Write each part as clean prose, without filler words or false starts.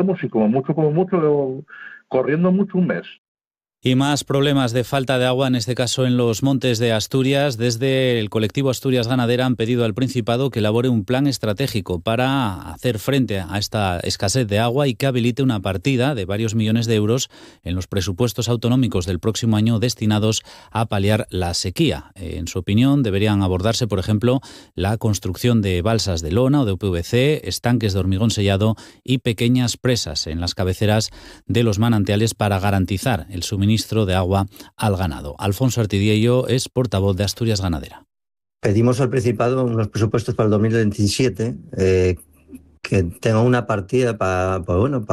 y como mucho, corriendo mucho un mes. Y más problemas de falta de agua, en este caso en los montes de Asturias. Desde el colectivo Asturias Ganadera han pedido al Principado que elabore un plan estratégico para hacer frente a esta escasez de agua y que habilite una partida de varios millones de euros en los presupuestos autonómicos del próximo año destinados a paliar la sequía. En su opinión, deberían abordarse, por ejemplo, la construcción de balsas de lona o de PVC, estanques de hormigón sellado y pequeñas presas en las cabeceras de los manantiales para garantizar el suministro de agua al ganado. Alfonso Artidiello es portavoz de Asturias Ganadera. Pedimos al Principado unos presupuestos para el 2027 que tengan una partida para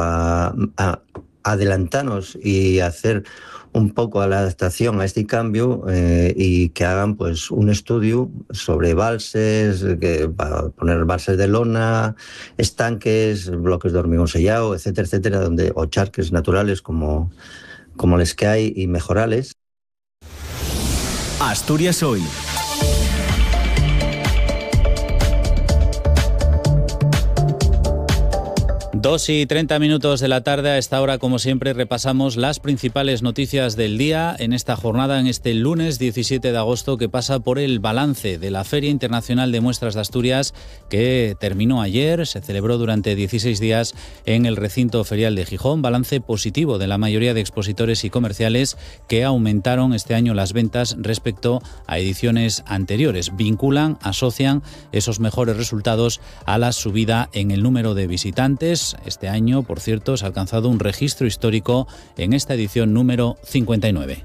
adelantarnos y hacer un poco a la adaptación a este cambio y que hagan pues un estudio sobre balses, para poner balses de lona, estanques, bloques de hormigón sellado, etcétera, etcétera, o charques naturales como los que hay y mejorales. Asturias hoy. 2:30 de la tarde. A esta hora, como siempre, repasamos las principales noticias del día en esta jornada, en este lunes 17 de agosto, que pasa por el balance de la Feria Internacional de Muestras de Asturias, que terminó ayer, se celebró durante 16 días en el recinto ferial de Gijón. Balance positivo de la mayoría de expositores y comerciales, que aumentaron este año las ventas respecto a ediciones anteriores. Asocian esos mejores resultados a la subida en el número de visitantes. Este año, por cierto, se ha alcanzado un registro histórico en esta edición número 59.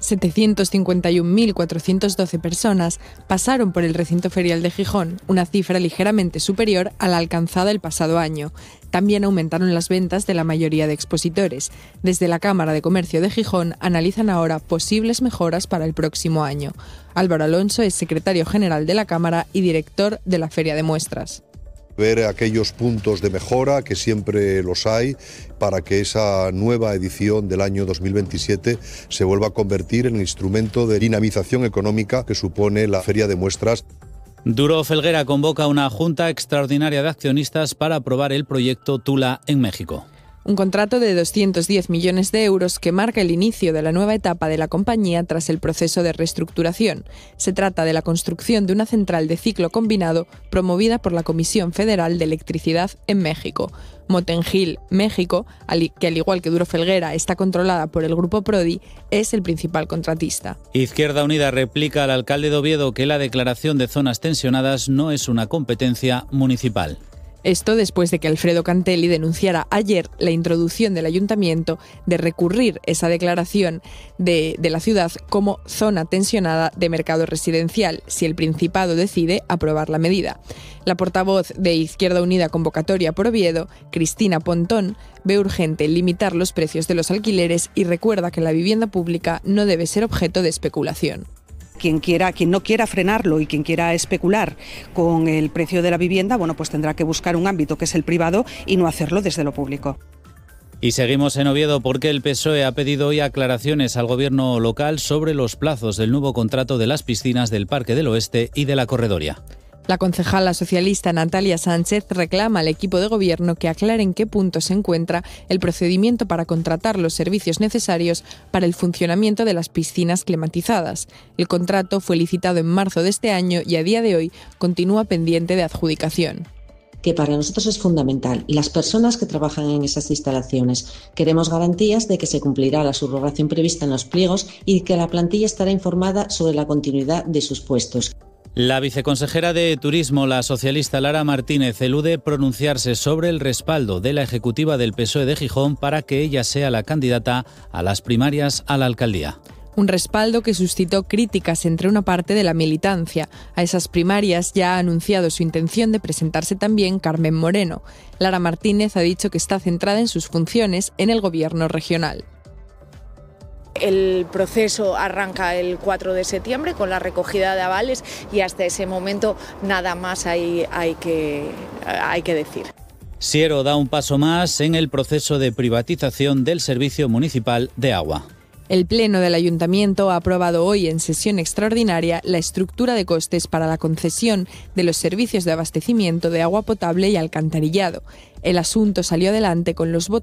751.412 personas pasaron por el recinto ferial de Gijón, una cifra ligeramente superior a la alcanzada el pasado año. También aumentaron las ventas de la mayoría de expositores. Desde la Cámara de Comercio de Gijón analizan ahora posibles mejoras para el próximo año. Álvaro Alonso es secretario general de la Cámara y director de la Feria de Muestras. Ver aquellos puntos de mejora, que siempre los hay, para que esa nueva edición del año 2027 se vuelva a convertir en el instrumento de dinamización económica que supone la Feria de Muestras. Duro Felguera convoca una junta extraordinaria de accionistas para aprobar el proyecto Tula en México. Un contrato de 210 millones de euros que marca el inicio de la nueva etapa de la compañía tras el proceso de reestructuración. Se trata de la construcción de una central de ciclo combinado promovida por la Comisión Federal de Electricidad en México. Motengil, México, que al igual que Duro Felguera está controlada por el grupo Prodi, es el principal contratista. Izquierda Unida replica al alcalde de Oviedo que la declaración de zonas tensionadas no es una competencia municipal. Esto después de que Alfredo Cantelli denunciara ayer la introducción del ayuntamiento de recurrir esa declaración de la ciudad como zona tensionada de mercado residencial, si el Principado decide aprobar la medida. La portavoz de Izquierda Unida Convocatoria por Oviedo, Cristina Pontón, ve urgente limitar los precios de los alquileres y recuerda que la vivienda pública no debe ser objeto de especulación. Quien no quiera frenarlo y quien quiera especular con el precio de la vivienda, pues tendrá que buscar un ámbito que es el privado y no hacerlo desde lo público. Y seguimos en Oviedo porque el PSOE ha pedido hoy aclaraciones al gobierno local sobre los plazos del nuevo contrato de las piscinas del Parque del Oeste y de la Corredoria. La concejala socialista Natalia Sánchez reclama al equipo de gobierno que aclare en qué punto se encuentra el procedimiento para contratar los servicios necesarios para el funcionamiento de las piscinas climatizadas. El contrato fue licitado en marzo de este año y a día de hoy continúa pendiente de adjudicación. Que para nosotros es fundamental y las personas que trabajan en esas instalaciones queremos garantías de que se cumplirá la subrogación prevista en los pliegos y que la plantilla estará informada sobre la continuidad de sus puestos. La viceconsejera de Turismo, la socialista Lara Martínez, elude pronunciarse sobre el respaldo de la ejecutiva del PSOE de Gijón para que ella sea la candidata a las primarias a la alcaldía. Un respaldo que suscitó críticas entre una parte de la militancia. A esas primarias ya ha anunciado su intención de presentarse también Carmen Moreno. Lara Martínez ha dicho que está centrada en sus funciones en el gobierno regional. El proceso arranca el 4 de septiembre con la recogida de avales y hasta ese momento nada más hay que decir. Siero da un paso más en el proceso de privatización del Servicio Municipal de Agua. El Pleno del Ayuntamiento ha aprobado hoy en sesión extraordinaria la estructura de costes para la concesión de los servicios de abastecimiento de agua potable y alcantarillado. El asunto salió adelante con los votos